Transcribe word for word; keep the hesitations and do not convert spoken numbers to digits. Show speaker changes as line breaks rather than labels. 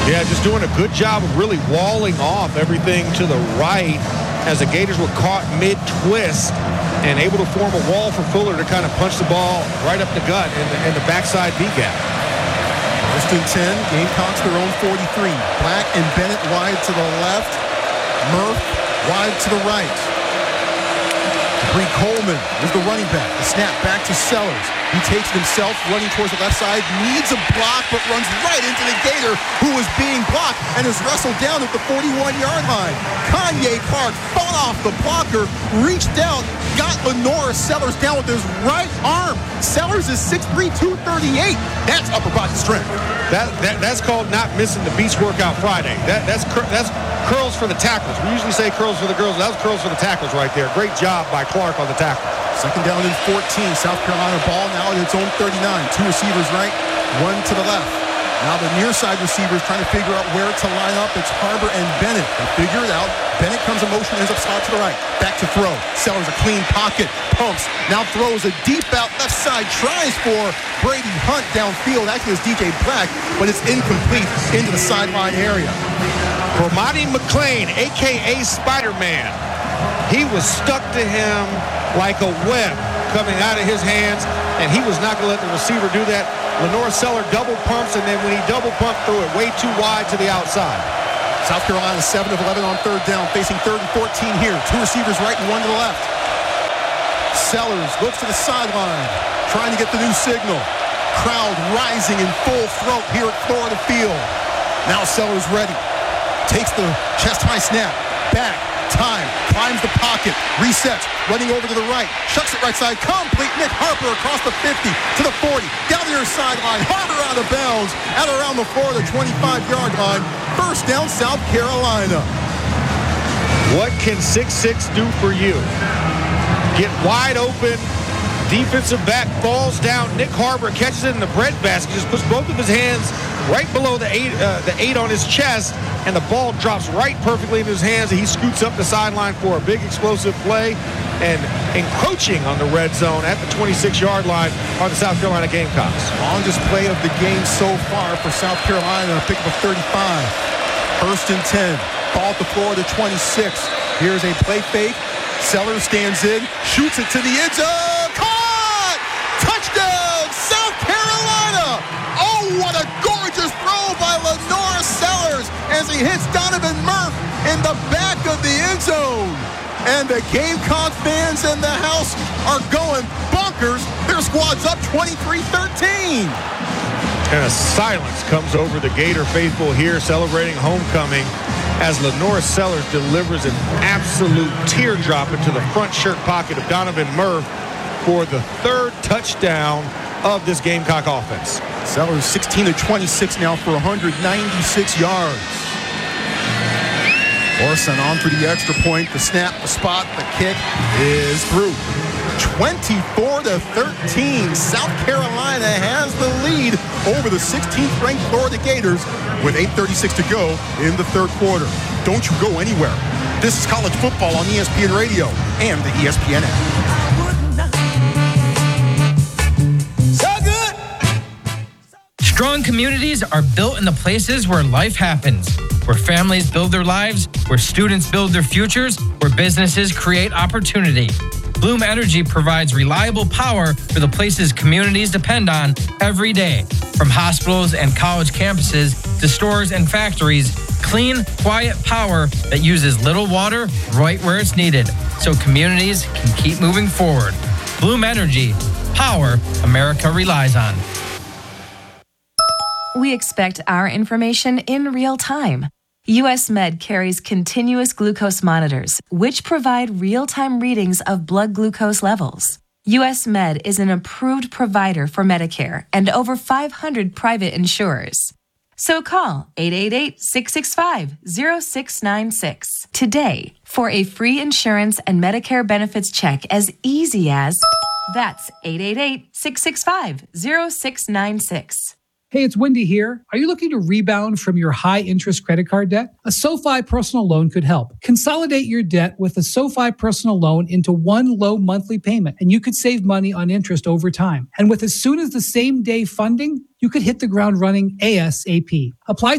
Yeah, just doing a good job of really walling off everything to the right as the Gators were caught mid-twist and able to form a wall for Fuller to kind of punch the ball right up the gut in the, in the backside B-gap.
First and ten, Gamecocks their own forty-three. Black and Bennett wide to the left. Murph wide to the right. Bree Coleman is the running back. The snap back to Sellers. He takes it himself, running towards the left side, needs a block, but runs right into the Gator, who is being blocked and is wrestled down at the forty-one-yard line. Kanye Clark fought off the blocker, reached out, got Lenora Sellers down with his right arm. Sellers is six three, two thirty-eight. That's upper body strength.
That, that That's called not missing the Beach Workout Friday. That, that's that's curls for the tackles. We usually say curls for the girls. That was curls for the tackles right there. Great job by Clark on the tackle.
Second down and fourteen. South Carolina ball now at its own thirty-nine. Two receivers right, one to the left. Now the near side receivers trying to figure out where to line up. It's Harbor and Bennett. They figure it out. Bennett comes in motion, ends up slot to the right. Back to throw. Sellers a clean pocket. Pumps. Now throws a deep out left side. Tries for Brady Hunt downfield. Actually it's D J Black, but it's incomplete into the sideline area.
Ramani McClain, a k a. Spider-Man. He was stuck to him like a web coming out of his hands, and he was not going to let the receiver do that. Lenore Seller double pumps, and then when he double pumped, threw it way too wide to the outside.
South Carolina seven of eleven on third down, facing third and fourteen here. Two receivers right and one to the left. Sellers looks to the sideline, trying to get the new signal. Crowd rising in full throat here at Florida Field. Now Sellers ready. Takes the chest-high snap. Back. Time. Climbs the pocket. Resets. Running over to the right. Shucks it right side. Complete. Nick Harper across the fifty to the forty. Down the near sideline. Harper out of bounds. At around the Florida twenty-five-yard line. First down, South Carolina.
What can six six do for you? Get wide open. Defensive back falls down. Nick Harper catches it in the bread basket. Just puts both of his hands right below the eight, uh, the eight on his chest, and the ball drops right perfectly in his hands. And he scoots up the sideline for a big explosive play, and encroaching on the red zone at the twenty-six-yard line are the South Carolina Gamecocks.
Longest play of the game so far for South Carolina. A pick of thirty-five. First and ten. Ball at the Florida twenty-six. Here's a play fake. Sellers stands in, shoots it to the end zone. Caught! Touchdown, South Carolina! Oh, what a gorgeous throw by Lenora Sellers as he hits Donovan Murph in the back of the end zone. And the Gamecock fans in the house are going bonkers. Their squad's up twenty-three thirteen.
And a silence comes over the Gator faithful here celebrating homecoming as Lenora Sellers delivers an absolute teardrop into the front shirt pocket of Donovan Murph for the third touchdown of this Gamecock offense.
Sellers sixteen of twenty-six now for one hundred ninety-six yards. Orson on for the extra point. The snap, the spot, the kick is through. twenty-four to thirteen. South Carolina has the lead over the sixteenth-ranked Florida Gators with eight thirty-six to go in the third quarter. Don't you go anywhere. This is college football on E S P N Radio and the E S P N app.
So good. Strong communities are built in the places where life happens, where families build their lives, where students build their futures, where businesses create opportunity. Bloom Energy provides reliable power for the places communities depend on every day. From hospitals and college campuses to stores and factories, clean, quiet power that uses little water right where it's needed so communities can keep moving forward. Bloom Energy, power America relies on.
We expect our information in real time. U S Med carries continuous glucose monitors, which provide real-time readings of blood glucose levels. U S Med is an approved provider for Medicare and over five hundred private insurers. So call eight eight eight, six six five, zero six nine six today for a free insurance and Medicare benefits check as easy as that's eight eight eight, six six five, zero six nine six.
Hey, it's Wendy here. Are you looking to rebound from your high-interest credit card debt? A SoFi personal loan could help. Consolidate your debt with a SoFi personal loan into one low monthly payment, and you could save money on interest over time. And with as soon as the same day funding, you could hit the ground running ASAP. Apply